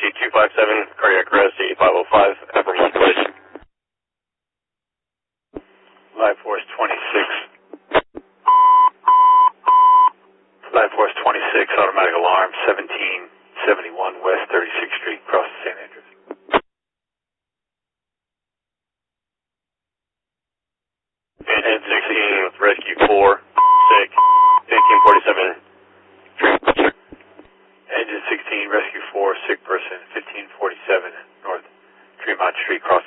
257, cardiac arrest, 8505, Vermont Place. Live Force 26. Live Force 26, automatic alarm, 1771 West 36th Street, across the St. Andrews. Engine 16 with rescue 4, sick, 1547. Engine 16, rescue 4, sick person, 1547 North Tremont Street, cross